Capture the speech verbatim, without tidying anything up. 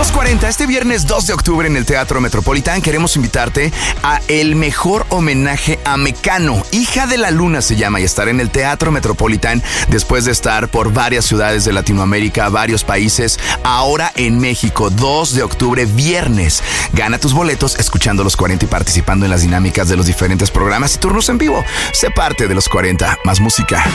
Los cuarenta, este viernes dos de octubre en el Teatro Metropolitán queremos invitarte a el mejor homenaje a Mecano. Hija de la Luna se llama y estará en el Teatro Metropolitán después de estar por varias ciudades de Latinoamérica, varios países, ahora en México. dos de octubre, viernes. Gana tus boletos escuchando Los cuarenta y participando en las dinámicas de los diferentes programas y turnos en vivo. Sé parte de Los cuarenta, más música.